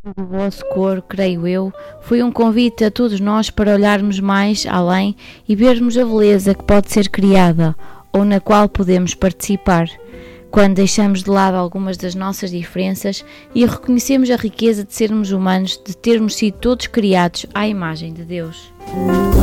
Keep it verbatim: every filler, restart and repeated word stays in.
do vosso coro, creio eu, foi um convite a todos nós para olharmos mais além e vermos a beleza que pode ser criada ou na qual podemos participar, quando deixamos de lado algumas das nossas diferenças e reconhecemos a riqueza de sermos humanos, de termos sido todos criados à imagem de Deus.